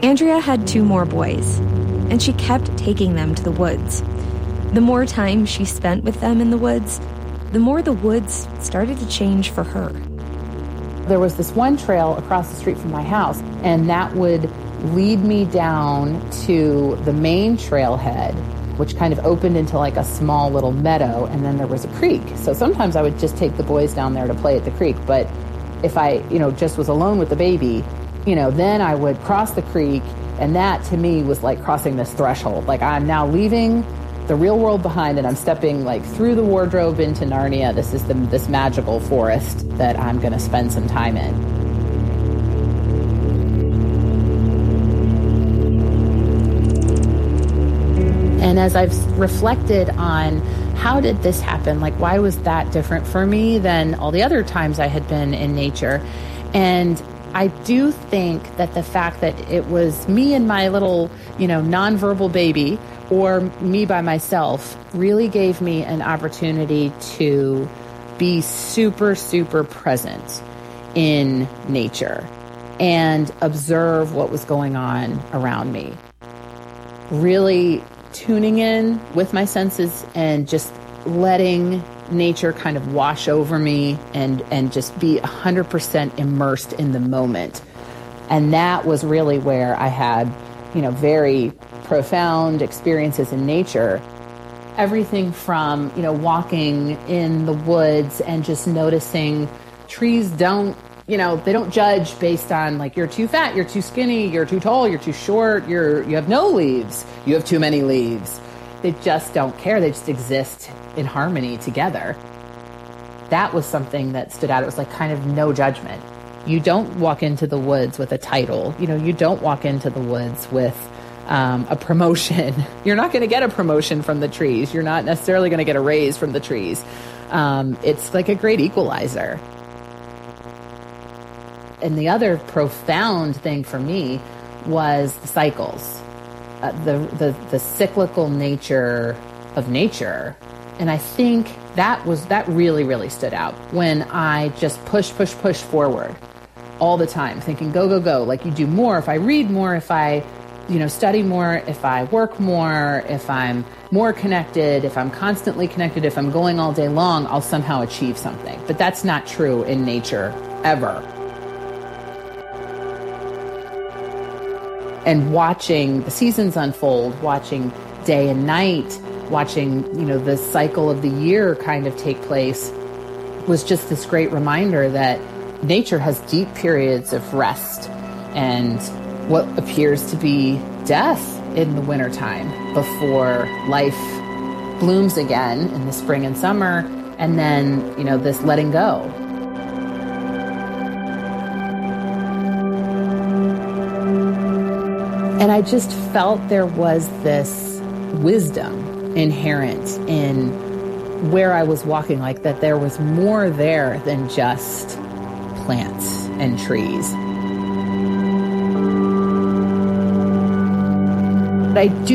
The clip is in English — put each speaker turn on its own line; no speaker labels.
Andrea had 2 more boys, and she kept taking them to the woods. The more time she spent with them in the woods, the more the woods started to change for her.
There was this one trail across the street from my house, and that would lead me down to the main trailhead, which kind of opened into like a small little meadow, and then there was a creek. So sometimes I would just take the boys down there to play at the creek, but if I, just was alone with the baby, then I would cross the creek, and that to me was like crossing this threshold. Like, I'm now leaving the real world behind, and I'm stepping like through the wardrobe into Narnia. This is this magical forest that I'm going to spend some time in. And as I've reflected on how did this happen, like why was that different for me than all the other times I had been in nature? And I do think that the fact that it was me and my little, nonverbal baby, or me by myself, really gave me an opportunity to be super, super present in nature and observe what was going on around me. Really tuning in with my senses and just letting nature kind of wash over me and just be 100% immersed in the moment. And that was really where I had, very profound experiences in nature. Everything from, walking in the woods and just noticing trees don't, they don't judge based on like, you're too fat, you're too skinny, you're too tall, you're too short, you have no leaves, you have too many leaves. They just don't care. They just exist in harmony together. That was something that stood out. It was like kind of no judgment. You don't walk into the woods with a title. You don't walk into the woods with a promotion. You're not going to get a promotion from the trees. You're not necessarily going to get a raise from the trees. It's like a great equalizer. And the other profound thing for me was the cycles, the cyclical nature of nature. And I think that really, really stood out when I just push forward all the time, thinking go, go, go. Like you do more if I read more, if I study more, if I work more, if I'm more connected, if I'm constantly connected, if I'm going all day long, I'll somehow achieve something. But that's not true in nature, ever. And watching the seasons unfold, watching day and night, watching, the cycle of the year kind of take place was just this great reminder that nature has deep periods of rest and what appears to be death in the wintertime before life blooms again in the spring and summer, and then, this letting go. And I just felt there was this wisdom inherent in where I was walking, like that there was more there than just plants and trees. But I do